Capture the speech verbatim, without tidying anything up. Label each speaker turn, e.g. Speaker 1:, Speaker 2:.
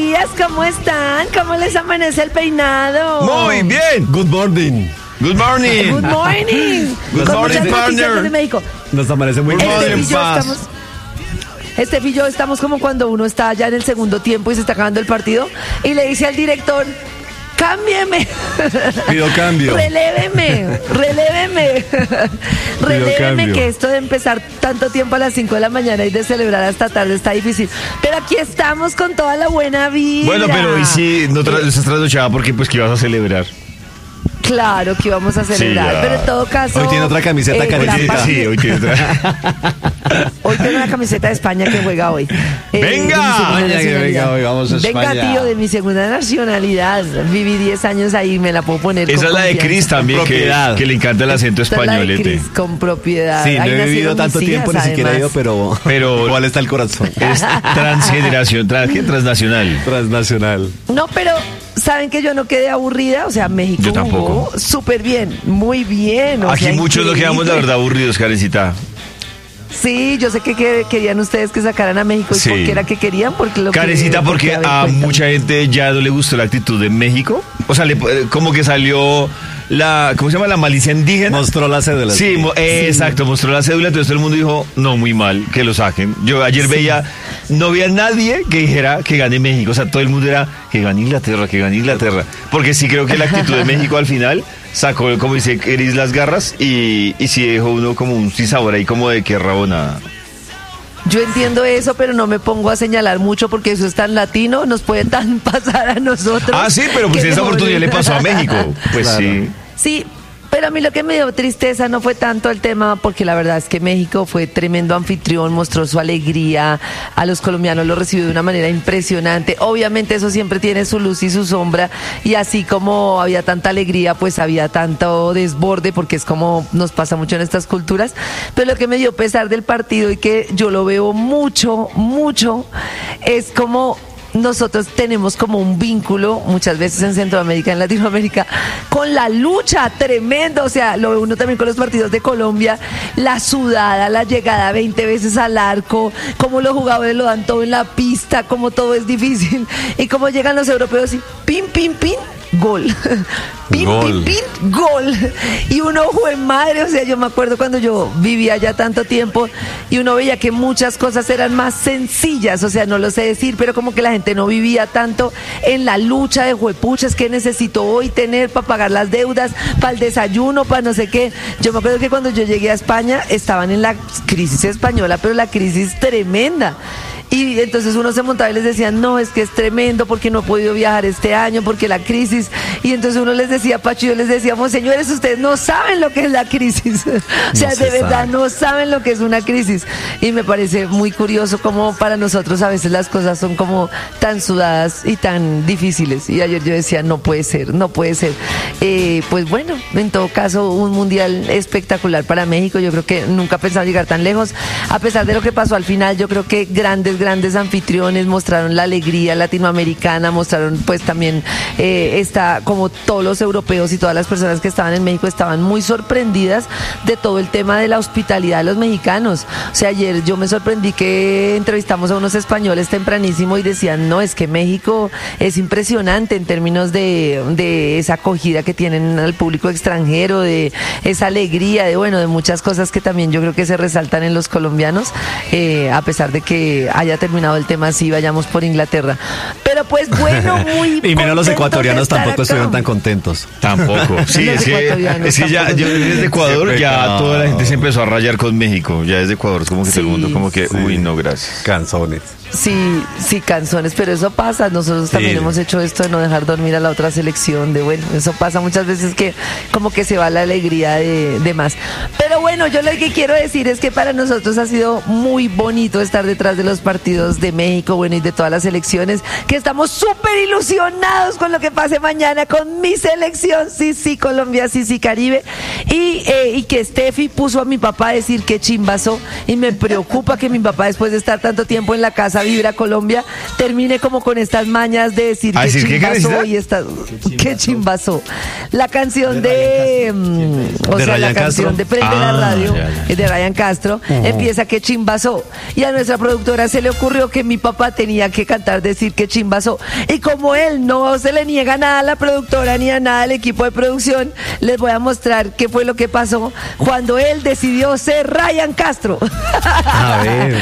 Speaker 1: días, ¿cómo están? ¿Cómo les amanece el peinado?
Speaker 2: Muy bien.
Speaker 3: Good morning.
Speaker 2: Good morning.
Speaker 1: Good morning.
Speaker 2: Good
Speaker 1: Con
Speaker 2: morning,
Speaker 1: muchas noticias
Speaker 2: partner.
Speaker 1: de México.
Speaker 3: Nos amanece muy
Speaker 2: Good
Speaker 3: bien.
Speaker 2: morning.
Speaker 1: Este y yo
Speaker 2: paz.
Speaker 1: estamos, este y yo estamos como cuando uno está ya en el segundo tiempo y se está acabando el partido y le dice al director, cámbieme.
Speaker 3: Pido cambio.
Speaker 1: Reléveme, reléveme. Reléveme
Speaker 3: cambio.
Speaker 1: que esto de empezar tanto tiempo a las cinco de la mañana y de celebrar hasta tarde está difícil. Pero aquí estamos con toda la buena vida.
Speaker 2: Bueno, pero hoy sí no tra- estás trasnochada porque pues que ibas a celebrar.
Speaker 1: Claro que íbamos a celebrar,
Speaker 2: ya.
Speaker 1: pero en todo caso...
Speaker 3: Hoy tiene otra camiseta,
Speaker 1: eh,
Speaker 3: Karencita.
Speaker 1: gran
Speaker 2: Sí,
Speaker 1: parte-
Speaker 2: hoy tiene otra.
Speaker 1: Hoy tengo una camiseta de España que juega hoy. Eh,
Speaker 2: ¡Venga!
Speaker 1: de mi segunda
Speaker 3: Vaya que
Speaker 1: nacionalidad.
Speaker 3: venga, hoy vamos a
Speaker 1: Venga,
Speaker 3: España.
Speaker 1: tío, de mi segunda nacionalidad. Viví diez años ahí, me la puedo poner
Speaker 2: Esa
Speaker 1: con
Speaker 2: es la de
Speaker 1: confianza.
Speaker 2: Cris también, que,
Speaker 3: Propiedad.
Speaker 2: que le encanta el acento
Speaker 1: Esta es la de
Speaker 2: españolete.
Speaker 1: Cris, con propiedad.
Speaker 3: Sí, no
Speaker 1: Ahí
Speaker 3: he vivido
Speaker 1: nacieron
Speaker 3: tanto
Speaker 1: mis
Speaker 3: tiempo,
Speaker 1: hijas,
Speaker 3: ni siquiera he ido,
Speaker 1: además.
Speaker 3: pero,
Speaker 2: Pero-
Speaker 3: igual está el corazón.
Speaker 2: Es transgeneración, trans, ¿qué? Transnacional.
Speaker 3: Transnacional.
Speaker 1: No, pero ¿saben que yo no quedé aburrida? O sea, México
Speaker 2: Yo tampoco.
Speaker 1: jugó súper bien, muy bien. o
Speaker 2: Aquí
Speaker 1: sea,
Speaker 2: muchos no quedamos, la
Speaker 1: increíble.
Speaker 2: verdad, aburridos, Karencita.
Speaker 1: Sí, yo sé que, que querían ustedes que sacaran a México. ¿Y
Speaker 2: Sí.
Speaker 1: por qué era que querían? Porque lo que-
Speaker 2: Karencita, porque
Speaker 1: ver,
Speaker 2: a
Speaker 1: cuéntame.
Speaker 2: mucha gente ya no le gustó la actitud de México. O sea, le- como que salió la, ¿cómo se llama? La malicia indígena.
Speaker 3: Mostró la cédula.
Speaker 2: Sí, mo- eh, exacto, mostró la cédula, entonces todo el mundo dijo, no, muy mal, que lo saquen. Yo ayer veía, no había nadie que dijera que gane México, o sea, todo el mundo era que gane Inglaterra, que gane Inglaterra, porque sí creo que la actitud de México al final sacó, como dice Cris, las garras y, y sí dejó uno como un sinsabor ahí como de que rabonada.
Speaker 1: Yo entiendo eso, pero no me pongo a señalar mucho porque eso es tan latino, nos puede tan pasar a nosotros.
Speaker 2: Ah, sí, pero pues
Speaker 1: que
Speaker 2: esa
Speaker 1: no-
Speaker 2: oportunidad le pasó a México, pues
Speaker 3: Claro.
Speaker 2: sí.
Speaker 1: Sí, pero a mí lo que me dio tristeza no fue tanto el tema, porque la verdad es que México fue tremendo anfitrión, mostró su alegría, a los colombianos lo recibió de una manera impresionante. Obviamente eso siempre tiene su luz y su sombra, y así como había tanta alegría, pues había tanto desborde, porque es como nos pasa mucho en estas culturas. Pero lo que me dio pesar del partido y que yo lo veo mucho, mucho, es como nosotros tenemos como un vínculo, muchas veces en Centroamérica, en Latinoamérica, con la lucha tremendo. O sea, lo ve uno también con los partidos de Colombia, la sudada, la llegada veinte veces al arco, cómo los jugadores lo dan todo en la pista, cómo todo es difícil, y cómo llegan los europeos y pin, pin, pin, gol. Pin,
Speaker 3: Gol.
Speaker 1: pin, pin, gol. Y uno, jue madre, o sea, yo me acuerdo cuando yo vivía allá tanto tiempo y uno veía que muchas cosas eran más sencillas, o sea, no lo sé decir, pero como que la gente no vivía tanto en la lucha de juepuchas que necesito hoy tener para pagar las deudas, para el desayuno, para no sé qué. Yo me acuerdo que cuando yo llegué a España estaban en la crisis española, pero la crisis tremenda. Y entonces uno se montaba y les decía, no, es que es tremendo porque no he podido viajar este año, porque la crisis. Y entonces uno les decía, Pacho, y yo les decíamos, señores, ustedes no saben lo que es la crisis. O sea,
Speaker 3: No se
Speaker 1: de verdad
Speaker 3: sabe.
Speaker 1: no saben lo que es una crisis. Y me parece muy curioso cómo para nosotros a veces las cosas son como tan sudadas y tan difíciles. Y ayer yo decía, no puede ser, no puede ser. Eh, pues bueno, en todo caso, un mundial espectacular para México. Yo creo que nunca pensaba llegar tan lejos. A pesar de lo que pasó al final, yo creo que grandes grandes anfitriones mostraron la alegría latinoamericana, mostraron pues también eh, esta, como todos los europeos y todas las personas que estaban en México estaban muy sorprendidas de todo el tema de la hospitalidad de los mexicanos. O sea, ayer yo me sorprendí que entrevistamos a unos españoles tempranísimo y decían, no, es que México es impresionante en términos de, de esa acogida que tienen al público extranjero, de esa alegría, de bueno, de muchas cosas que también yo creo que se resaltan en los colombianos, eh, a pesar de que haya terminado el tema así, vayamos por Inglaterra. Pero pues bueno, muy
Speaker 3: Y menos los
Speaker 1: contentos de
Speaker 3: ecuatorianos
Speaker 1: estar
Speaker 3: tampoco
Speaker 1: acá.
Speaker 3: estuvieron tan contentos.
Speaker 2: Tampoco. Sí,
Speaker 1: Los
Speaker 2: es que,
Speaker 1: ecuatorianos
Speaker 2: es que ya,
Speaker 1: tampoco.
Speaker 2: yo desde Ecuador
Speaker 3: Qué
Speaker 2: ya
Speaker 3: pecado.
Speaker 2: toda la gente se empezó a rayar con México. Ya desde Ecuador es como que todo el
Speaker 1: Sí,
Speaker 2: mundo como que,
Speaker 3: sí.
Speaker 2: uy, no, gracias.
Speaker 3: Canzones.
Speaker 1: Sí, sí, canzones, pero eso pasa. Nosotros también
Speaker 3: Sí.
Speaker 1: hemos hecho esto de no dejar dormir a la otra selección. De bueno, eso pasa muchas veces que como que se va la alegría de, de más. Pero bueno, yo lo que quiero decir es que para nosotros ha sido muy bonito estar detrás de los partidos de México, bueno, y de todas las selecciones, que estamos súper ilusionados con lo que pase mañana con mi selección. Sí, sí, Colombia, sí, sí, Caribe. Y, eh, y que Steffi puso a mi papá a decir que chimbazo, y me preocupa que mi papá, después de estar tanto tiempo en la casa Vibra Colombia, termine como con estas mañas de decir
Speaker 2: ¿A
Speaker 1: que
Speaker 2: decir qué,
Speaker 1: chimbazo
Speaker 2: Karencita?
Speaker 1: y esta, que chimbazo. La canción de, mm, o
Speaker 3: ¿De
Speaker 1: sea, la
Speaker 3: Ryan
Speaker 1: canción
Speaker 3: Castro?
Speaker 1: de Prende la
Speaker 2: Ah,
Speaker 1: radio
Speaker 2: ya, ya.
Speaker 1: eh, de Ryan Castro, empieza que chimbazó. Y a nuestra productora se le ocurrió que mi papá tenía que cantar, decir que chimbazó. Y como él no se le niega nada a la productora ni a nada al equipo de producción, les voy a mostrar qué fue lo que pasó cuando él decidió ser Ryan Castro.
Speaker 3: A ver.